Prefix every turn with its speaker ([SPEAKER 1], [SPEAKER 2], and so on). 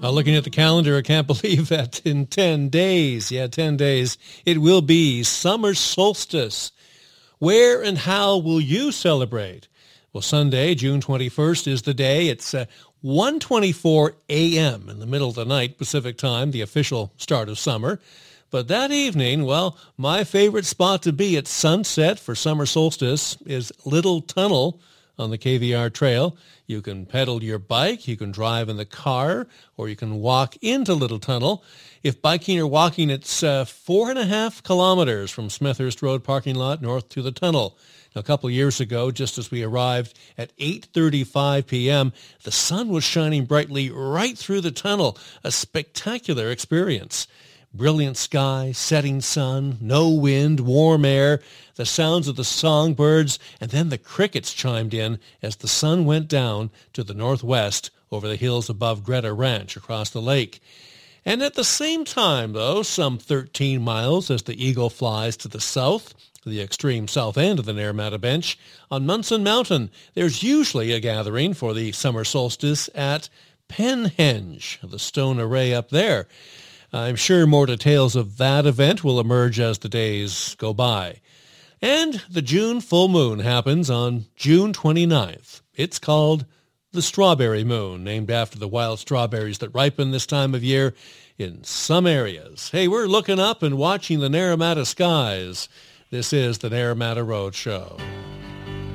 [SPEAKER 1] Looking at the calendar, I can't believe that in 10 days, 10 days, it will be summer solstice. Where and how will you celebrate? Well, Sunday, June 21st is the day. It's 1:24 a.m. in the middle of the night, Pacific time, the official start of summer. But that evening, well, my favorite spot to be at sunset for summer solstice is Little Tunnel on the KVR Trail. You can pedal your bike, you can drive in the car, or you can walk into Little Tunnel. If biking or walking, it's 4.5 kilometers from Smethurst Road parking lot north to the tunnel. Now, a couple of years ago, just as we arrived at 8:35 p.m., the sun was shining brightly right through the tunnel, a spectacular experience. Brilliant sky, setting sun, no wind, warm air, the sounds of the songbirds, and then the crickets chimed in as the sun went down to the northwest over the hills above Greta Ranch across the lake. And at the same time, though, some 13 miles as the eagle flies to the south, the extreme south end of the Naramata Bench, on Munson Mountain, there's usually a gathering for the summer solstice at Penhenge, the stone array up there. I'm sure more details of that event will emerge as the days go by. And the June full moon happens on June 29th. It's called the Strawberry Moon, named after the wild strawberries that ripen this time of year in some areas. Hey, we're looking up and watching the Naramata skies. This is the Naramata Road Show.